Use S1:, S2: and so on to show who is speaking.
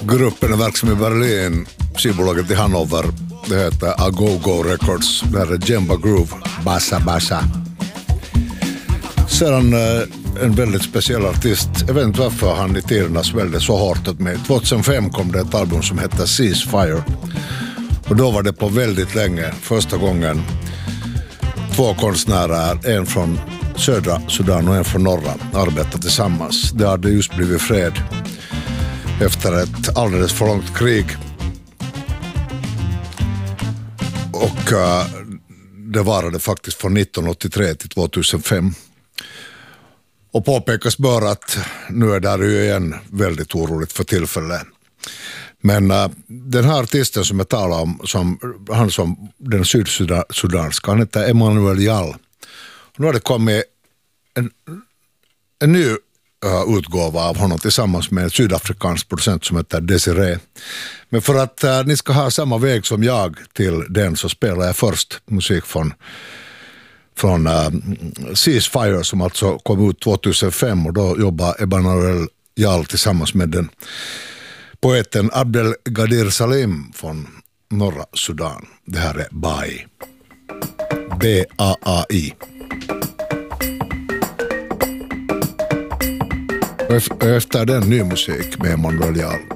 S1: Gruppen är verksam i Berlin, skivbolaget i Hannover. Det heter A Go Records. Det här är Jemba Groove, Bassa Bassa. Sedan en väldigt speciell artist. Jag vet inte varför han i tiderna svällde så hårt åt mig. 2005 kom det ett album som hette Ceasefire. Och då var det på väldigt länge, första gången, två konstnärer, en från södra Sudan och en från norra, arbetade tillsammans. Det hade just blivit fred efter ett alldeles för långt krig. Och det varade faktiskt från 1983 till 2005. Och påpekas bör att nu är det ju igen väldigt oroligt för tillfället. Men den här artisten som jag talar om, han som den sydsudanska, han heter Emmanuel Jal. Och nu har det kommit en ny utgåva av honom tillsammans med en sydafrikansk producent som heter Desiree. Men för att ni ska ha samma väg som jag till den så spelar jag först musik från Ceasefire som alltså kom ut 2005 och då jobbar Emmanuel Jal tillsammans med den poeten Abdelgadir Salim från norra Sudan. Det här är Bai. B-A-A-I. Efter den ny musik med Emmanuel Jal.